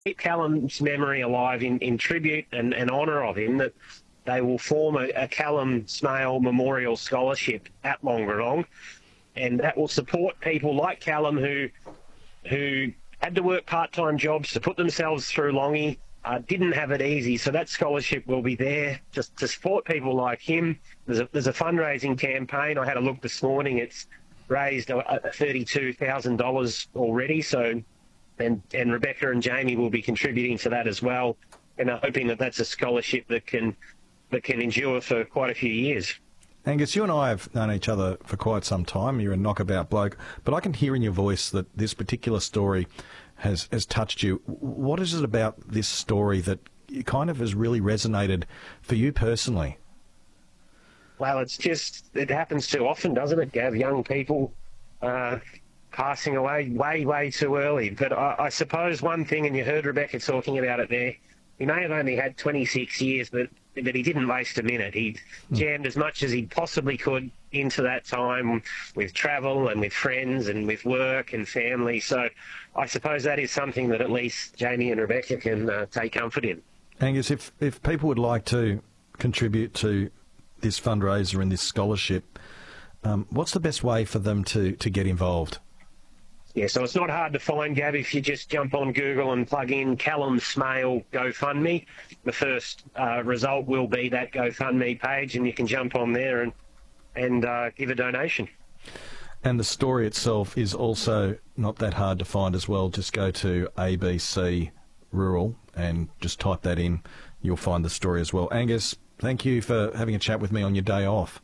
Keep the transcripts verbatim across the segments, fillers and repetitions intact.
keep Callum's memory alive in, in tribute and, and honour of him, that they will form a, a Callum Smale Memorial Scholarship at Longerenong, and that will support people like Callum who who had to work part-time jobs to put themselves through Longy, uh, didn't have it easy. So that scholarship will be there just to support people like him. There's a, there's a fundraising campaign. I had a look this morning. It's raised thirty-two thousand dollars already. So, and, and Rebecca and Jamie will be contributing to that as well, and are hoping that that's a scholarship that can that can endure for quite a few years. Angus, you and I have known each other for quite some time. You're a knockabout bloke, but I can hear in your voice that this particular story has, has touched you. What is it about this story that kind of has really resonated for you personally? Well, it's just, it happens too often, doesn't it, Gav? Young people uh, passing away way, way too early. But I, I suppose one thing, and you heard Rebecca talking about it there, he may have only had twenty-six years, but but he didn't waste a minute. He jammed as much as he possibly could into that time with travel and with friends and with work and family. So I suppose that is something that at least Jamie and Rebecca can uh, take comfort in. Angus, if, if people would like to contribute to this fundraiser and this scholarship, um, what's the best way for them to, to get involved? Yeah, so it's not hard to find, Gab, if you just jump on Google and plug in Callum Smale GoFundMe. The first uh, result will be that GoFundMe page, and you can jump on there and, and uh, give a donation. And the story itself is also not that hard to find as well. Just go to A B C Rural and just type that in. You'll find the story as well. Angus, thank you for having a chat with me on your day off.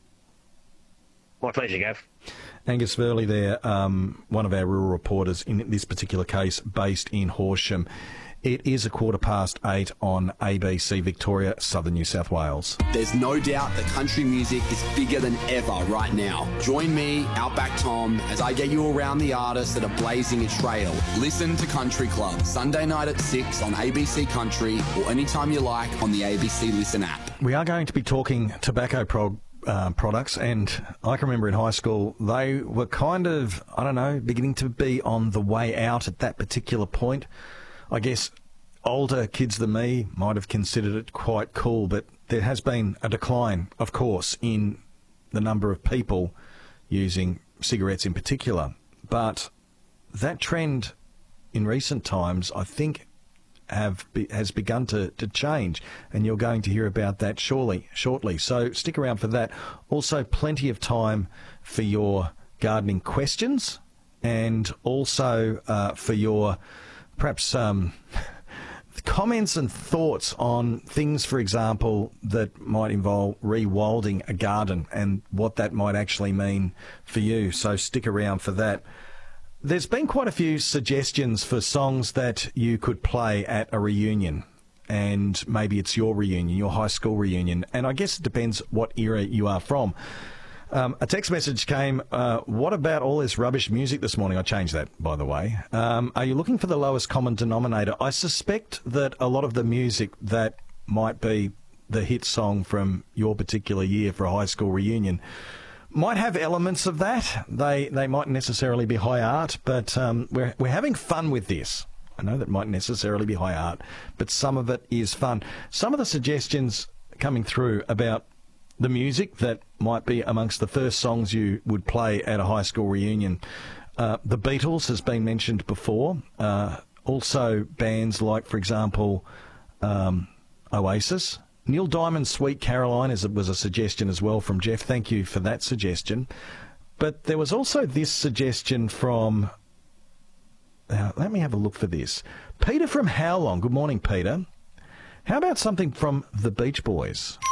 My pleasure, Gav. Angus Verley there, um, one of our rural reporters in this particular case, based in Horsham. It is a quarter past eight on A B C Victoria, Southern New South Wales. There's no doubt that country music is bigger than ever right now. Join me, Outback Tom, as I get you around the artists that are blazing a trail. Listen to Country Club, Sunday night at six on A B C Country, or anytime you like on the A B C Listen app. We are going to be talking tobacco prog- uh, products, and I can remember in high school they were kind of, I don't know, beginning to be on the way out at that particular point. I guess older kids than me might have considered it quite cool, but there has been a decline, of course, in the number of people using cigarettes in particular. But that trend in recent times, I think, have be, has begun to, to change, and you're going to hear about that surely, shortly. So stick around for that. Also, plenty of time for your gardening questions, and also uh, for your perhaps um, comments and thoughts on things, for example, that might involve rewilding a garden and what that might actually mean for you. So stick around for that. There's been quite a few suggestions for songs that you could play at a reunion, and maybe it's your reunion, your high school reunion, and I guess it depends what era you are from. Um, a text message came, uh, what about all this rubbish music this morning? I changed that, by the way. Um, are you looking for the lowest common denominator? I suspect that a lot of the music that might be the hit song from your particular year for a high school reunion might have elements of that. They they mightn't necessarily be high art, but um, we're, we're having fun with this. I know that mightn't necessarily be high art, but some of it is fun. Some of the suggestions coming through about the music that might be amongst the first songs you would play at a high school reunion. Uh, the Beatles has been mentioned before. Uh, also bands like, for example, um, Oasis. Neil Diamond's Sweet Caroline is, was a suggestion as well from Jeff. Thank you for that suggestion. But there was also this suggestion from... Uh, let me have a look for this. Peter from How Long. Good morning, Peter. How about something from the Beach Boys?